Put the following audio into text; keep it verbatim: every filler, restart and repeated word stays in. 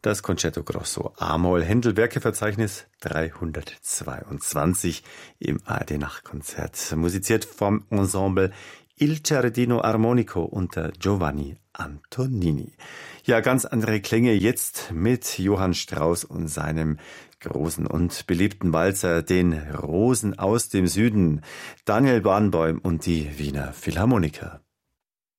Das Concerto Grosso A-Moll, Händel Werkeverzeichnis dreihundertzweiundzwanzig im A R D-Nachtkonzert, musiziert vom Ensemble Il Giardino Armonico unter Giovanni Antonini. Ja, ganz andere Klänge jetzt mit Johann Strauss und seinem großen und beliebten Walzer, den Rosen aus dem Süden, Daniel Barenboim und die Wiener Philharmoniker.